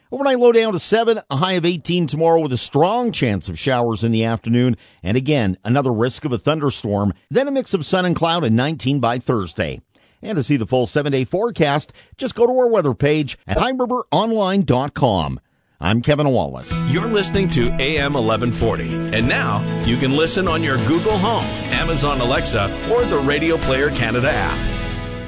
Overnight low down to 7, a high of 18 tomorrow with a strong chance of showers in the afternoon. And again, another risk of a thunderstorm. Then a mix of sun and cloud and 19 by Thursday. And to see the full 7-day forecast, just go to our weather page at HighRiverOnline.com. I'm Kevin Wallace. You're listening to AM 1140. And now you can listen on your Google Home, Amazon Alexa, or the Radio Player Canada app.